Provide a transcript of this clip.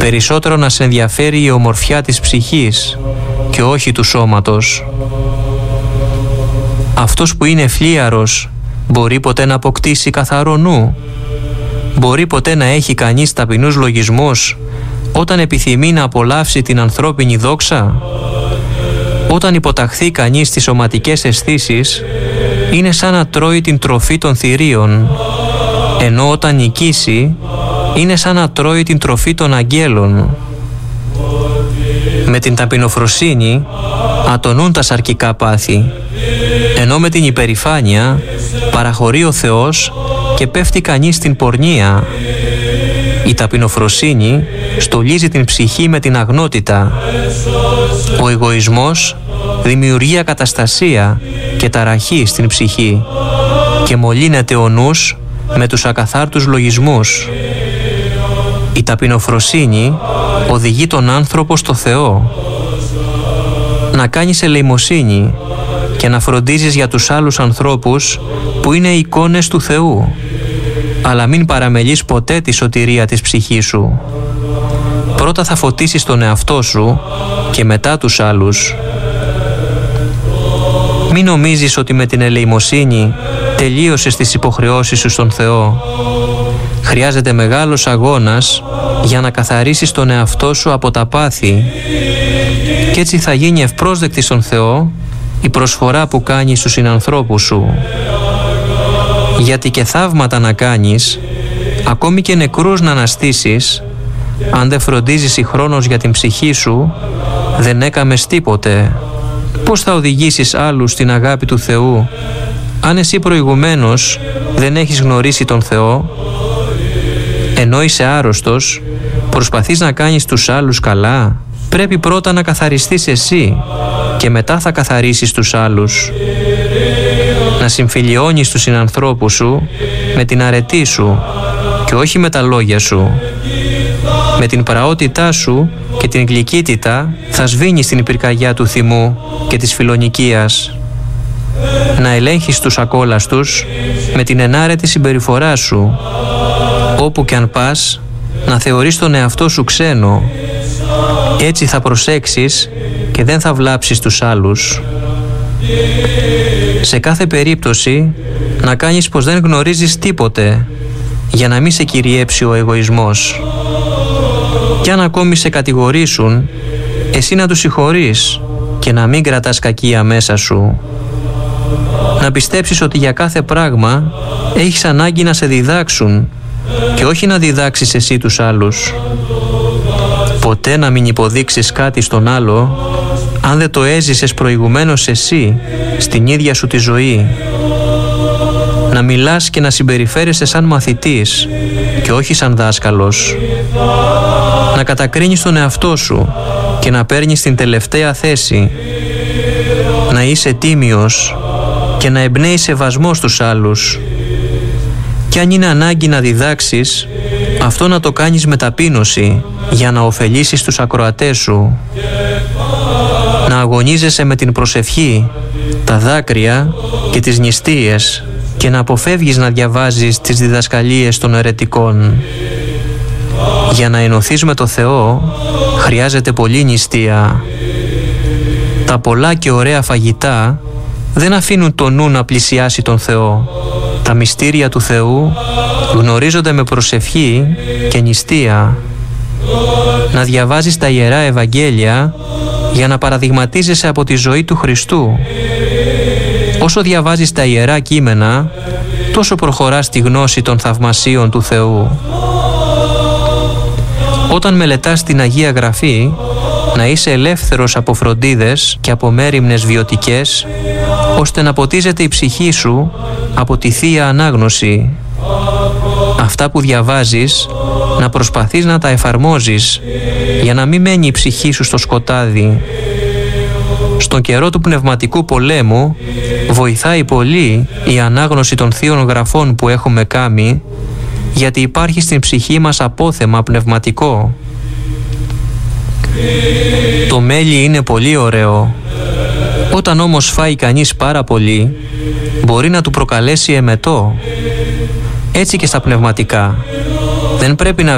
περισσότερο να σε ενδιαφέρει η ομορφιά της ψυχής και όχι του σώματος. Αυτός που είναι φλίαρος μπορεί ποτέ να αποκτήσει καθαρό νου? Μπορεί ποτέ να έχει κανείς ταπεινούς λογισμούς όταν επιθυμεί να απολαύσει την ανθρώπινη δόξα? Όταν υποταχθεί κανείς στις σωματικές αισθήσεις, είναι σαν να τρώει την τροφή των θηρίων, ενώ όταν νικήσει, είναι σαν να τρώει την τροφή των αγγέλων. Με την ταπεινοφροσύνη ατονούν τα σαρκικά πάθη, ενώ με την υπερηφάνεια παραχωρεί ο Θεός και πέφτει κανείς στην πορνεία. Η ταπεινοφροσύνη στολίζει την ψυχή με την αγνότητα. Ο εγωισμός δημιουργεί ακαταστασία και ταραχή στην ψυχή και μολύνεται ο νους με τους ακαθάρτους λογισμούς. Η ταπεινοφροσύνη οδηγεί τον άνθρωπο στο Θεό. Να κάνεις ελεημοσύνη και να φροντίζεις για τους άλλους ανθρώπους που είναι εικόνες του Θεού, αλλά μην παραμελείς ποτέ τη σωτηρία της ψυχής σου. Πρώτα θα φωτίσεις τον εαυτό σου και μετά τους άλλους. Μην νομίζεις ότι με την ελεημοσύνη τελείωσες τις υποχρεώσεις σου στον Θεό. Χρειάζεται μεγάλος αγώνας για να καθαρίσεις τον εαυτό σου από τα πάθη, και έτσι θα γίνει ευπρόσδεκτη στον Θεό η προσφορά που κάνεις στους συνανθρώπους σου. Γιατί και θαύματα να κάνεις, ακόμη και νεκρούς να αναστήσεις, αν δεν φροντίζεις συγχρόνως για την ψυχή σου, δεν έκαμες τίποτε. Πώς θα οδηγήσεις άλλους στην αγάπη του Θεού, αν εσύ προηγουμένως δεν έχεις γνωρίσει τον Θεό? Ενώ είσαι άρρωστος, προσπαθείς να κάνεις τους άλλους καλά? Πρέπει πρώτα να καθαριστείς εσύ και μετά θα καθαρίσεις τους άλλους. Να συμφιλιώνεις τους συνανθρώπους σου με την αρετή σου και όχι με τα λόγια σου. Με την πραότητά σου και την γλυκύτητα θα σβήνεις την πυρκαγιά του θυμού και της φιλονικίας. Να ελέγχεις τους ακόλαστους με την ενάρετη συμπεριφορά σου. Όπου κι αν πας, να θεωρείς τον εαυτό σου ξένο. Έτσι θα προσέξεις και δεν θα βλάψεις τους άλλους. Σε κάθε περίπτωση, να κάνεις πως δεν γνωρίζεις τίποτε, για να μην σε κυριέψει ο εγωισμός. Κι αν ακόμη σε κατηγορήσουν, εσύ να τους συγχωρείς και να μην κρατάς κακία μέσα σου. Να πιστέψεις ότι για κάθε πράγμα έχεις ανάγκη να σε διδάξουν και όχι να διδάξεις εσύ τους άλλους. Ποτέ να μην υποδείξεις κάτι στον άλλο αν δεν το έζησες προηγουμένως εσύ στην ίδια σου τη ζωή. Να μιλάς και να συμπεριφέρεσαι σαν μαθητής και όχι σαν δάσκαλος. Να κατακρίνεις τον εαυτό σου και να παίρνεις την τελευταία θέση. Να είσαι τίμιος και να εμπνέεις σεβασμό στους άλλους. Κι αν είναι ανάγκη να διδάξεις, αυτό να το κάνεις με ταπείνωση για να ωφελήσεις τους ακροατές σου. Να αγωνίζεσαι με την προσευχή, τα δάκρυα και τις νηστείες και να αποφεύγεις να διαβάζεις τις διδασκαλίες των αιρετικών. Για να ενωθείς με το Θεό χρειάζεται πολλή νηστεία. Τα πολλά και ωραία φαγητά δεν αφήνουν το νου να πλησιάσει τον Θεό. Τα μυστήρια του Θεού γνωρίζονται με προσευχή και νηστεία. Να διαβάζεις τα Ιερά Ευαγγέλια για να παραδειγματίζεσαι από τη ζωή του Χριστού. Όσο διαβάζεις τα Ιερά Κείμενα, τόσο προχωράς στη γνώση των θαυμασίων του Θεού. Όταν μελετάς την Αγία Γραφή, να είσαι ελεύθερος από φροντίδες και από μέριμνες βιωτικές, ώστε να ποτίζεται η ψυχή σου από τη Θεία Ανάγνωση. Αυτά που διαβάζεις, να προσπαθείς να τα εφαρμόζεις, για να μην μένει η ψυχή σου στο σκοτάδι. Στον καιρό του πνευματικού πολέμου, βοηθάει πολύ η ανάγνωση των Θείων Γραφών που έχουμε κάνει, γιατί υπάρχει στην ψυχή μας απόθεμα πνευματικό. Το μέλι είναι πολύ ωραίο. Όταν όμως φάει κανείς πάρα πολύ, μπορεί να του προκαλέσει εμετό. Έτσι και στα πνευματικά. Δεν πρέπει να